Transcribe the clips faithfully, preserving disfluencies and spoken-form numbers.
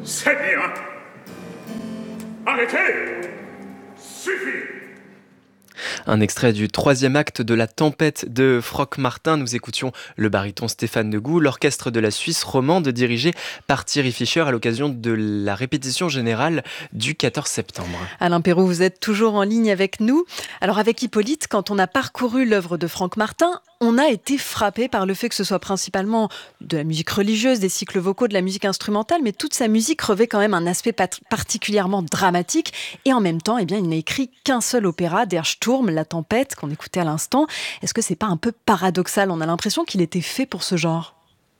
C'est bien. Arrêtez. Suffit. Un extrait du troisième acte de La Tempête de Froc-Martin. Nous écoutions le baryton Stéphane Degout, l'orchestre de la Suisse romande dirigé par Thierry Fischer à l'occasion de la répétition générale du quatorze septembre. Alain Perroux, vous êtes toujours en ligne avec nous. Alors avec Hippolyte, quand on a parcouru l'œuvre de Froc-Martin, on a été frappé par le fait que ce soit principalement de la musique religieuse, des cycles vocaux, de la musique instrumentale, mais toute sa musique revêt quand même un aspect pat- particulièrement dramatique. Et en même temps, eh bien, il n'a écrit qu'un seul opéra, Der Sturm, La Tempête, qu'on écoutait à l'instant. Est-ce que c'est pas un peu paradoxal ? On a l'impression qu'il était fait pour ce genre.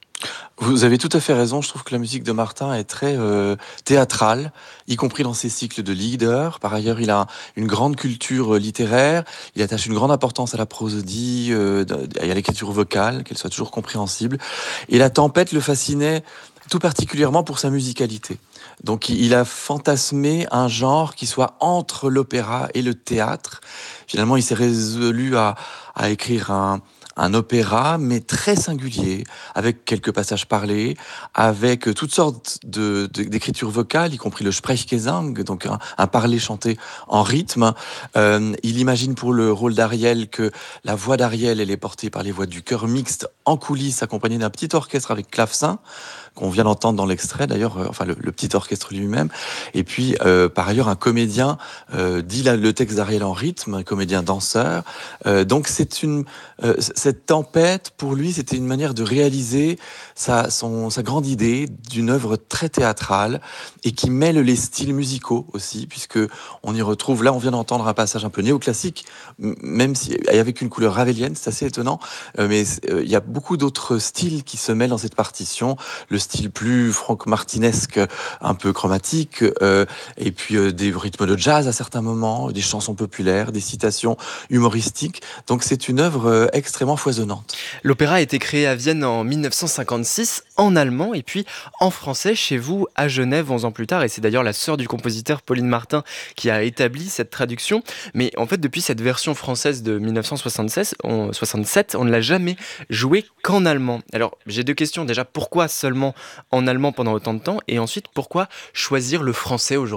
Vous avez tout à fait raison, je trouve que la musique de Martin est très euh, théâtrale, y compris dans ses cycles de leader. Par ailleurs, il a une grande culture euh, littéraire, il attache une grande importance à la prosodie euh, et à l'écriture vocale, qu'elle soit toujours compréhensible. Et La Tempête le fascinait tout particulièrement pour sa musicalité. Donc il a fantasmé un genre qui soit entre l'opéra et le théâtre. Finalement, il s'est résolu à, à écrire un... un opéra, mais très singulier, avec quelques passages parlés, avec toutes sortes de, de, d'écritures vocales, y compris le Sprechgesang, donc un, un parler chanté en rythme. Euh, il imagine pour le rôle d'Ariel que la voix d'Ariel, elle est portée par les voix du chœur mixte en coulisses, accompagné d'un petit orchestre avec clavecin, qu'on vient d'entendre dans l'extrait d'ailleurs, euh, enfin le, le petit orchestre lui-même. Et puis, euh, par ailleurs, un comédien euh, dit la, le texte d'Ariel en rythme, un comédien danseur. Euh, donc c'est une... Euh, cette tempête, pour lui, c'était une manière de réaliser sa, son, sa grande idée d'une œuvre très théâtrale et qui mêle les styles musicaux aussi, puisque on y retrouve, là on vient d'entendre un passage un peu néoclassique, même si, avec une couleur ravelienne, c'est assez étonnant, euh, mais euh, il y a beaucoup d'autres styles qui se mêlent dans cette partition, le style plus franco-martinesque, un peu chromatique, euh, et puis euh, des rythmes de jazz à certains moments, des chansons populaires, des citations humoristiques, donc c'est une œuvre euh, extrêmement foisonnante. L'opéra a été créé à Vienne en dix-neuf cent cinquante-six en allemand et puis en français chez vous à Genève onze ans plus tard, et c'est d'ailleurs la sœur du compositeur Pauline Martin qui a établi cette traduction. Mais en fait, depuis cette version française de dix-neuf cent soixante-seize, on, soixante-sept, on ne l'a jamais joué qu'en allemand. Alors j'ai deux questions. Déjà, pourquoi seulement en allemand pendant autant de temps, et ensuite pourquoi choisir le français aujourd'hui ?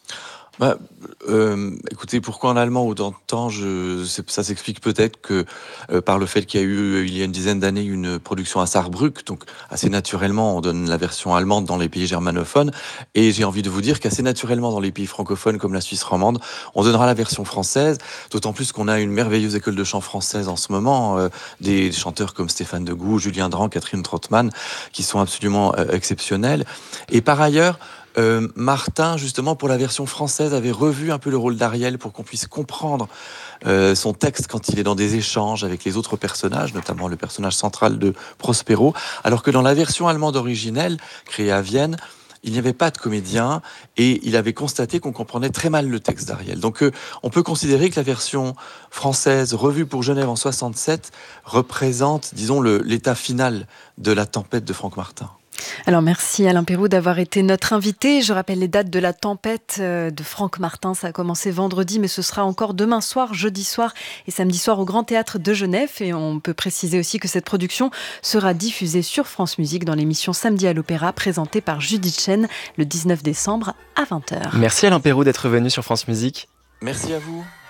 Bah, euh, écoutez, pourquoi en allemand autant de temps, je, ça s'explique peut-être que euh, par le fait qu'il y a eu, il y a une dizaine d'années, une production à Saarbrück, donc assez naturellement, on donne la version allemande dans les pays germanophones, et j'ai envie de vous dire qu'assez naturellement, dans les pays francophones comme la Suisse romande, on donnera la version française, d'autant plus qu'on a une merveilleuse école de chant française en ce moment, euh, des chanteurs comme Stéphane Degout, Julien Dran, Catherine Trottmann, qui sont absolument euh, exceptionnels. Et par ailleurs, Euh, Martin, justement, pour la version française, avait revu un peu le rôle d'Ariel pour qu'on puisse comprendre euh, son texte quand il est dans des échanges avec les autres personnages, notamment le personnage central de Prospero, alors que dans la version allemande originelle, créée à Vienne, il n'y avait pas de comédien et il avait constaté qu'on comprenait très mal le texte d'Ariel. Donc euh, on peut considérer que la version française, revue pour Genève en soixante-sept, représente, disons, le, l'état final de La Tempête de Froc-Martin. Alors merci Alain Perroux d'avoir été notre invité. Je rappelle les dates de La Tempête de Froc-Martin. Ça a commencé vendredi, mais ce sera encore demain soir, jeudi soir et samedi soir au Grand Théâtre de Genève. Et on peut préciser aussi que cette production sera diffusée sur France Musique dans l'émission Samedi à l'Opéra, présentée par Judith Chen le dix-neuf décembre à vingt heures. Merci Alain Perroux d'être venu sur France Musique. Merci à vous.